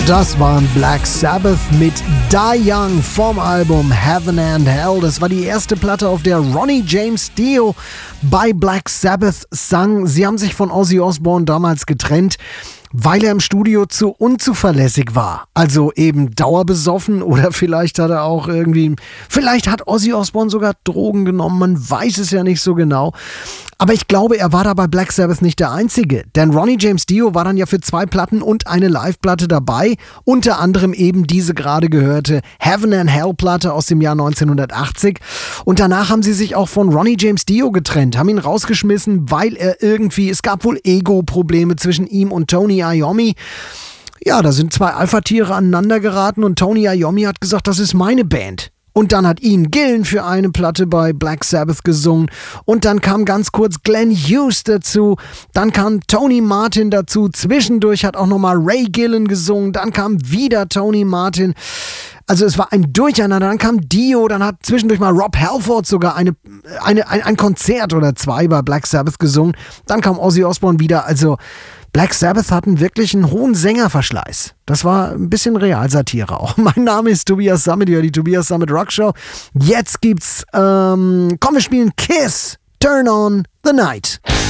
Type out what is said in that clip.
Das waren Black Sabbath mit Die Young vom Album Heaven and Hell. Das war die erste Platte, auf der Ronnie James Dio bei Black Sabbath sang. Sie haben sich von Ozzy Osbourne damals getrennt, weil er im Studio zu unzuverlässig war. Also eben dauerbesoffen oder vielleicht hat er auch vielleicht hat Ozzy Osbourne sogar Drogen genommen, man weiß es ja nicht so genau. Aber ich glaube, er war da bei Black Sabbath nicht der Einzige. Denn Ronnie James Dio war dann ja für 2 Platten und eine Live-Platte dabei. Unter anderem eben diese gerade gehörte Heaven and Hell Platte aus dem Jahr 1980. Und danach haben sie sich auch von Ronnie James Dio getrennt, haben ihn rausgeschmissen, weil er es gab wohl Ego-Probleme zwischen ihm und Tony Iommi. Ja, da sind 2 Alpha-Tiere aneinander geraten und Tony Iommi hat gesagt, das ist meine Band. Und dann hat Ian Gillan für eine Platte bei Black Sabbath gesungen. Und dann kam ganz kurz Glenn Hughes dazu. Dann kam Tony Martin dazu. Zwischendurch hat auch nochmal Ray Gillan gesungen. Dann kam wieder Tony Martin. Also es war ein Durcheinander. Dann kam Dio. Dann hat zwischendurch mal Rob Halford sogar ein Konzert oder 2 bei Black Sabbath gesungen. Dann kam Ozzy Osbourne wieder. Also Black Sabbath hatten wirklich einen hohen Sängerverschleiß. Das war ein bisschen Realsatire auch. Mein Name ist Tobias Sammet, die Tobias Sammet Rock Show. Jetzt gibt's, wir spielen Kiss, Turn on the Night.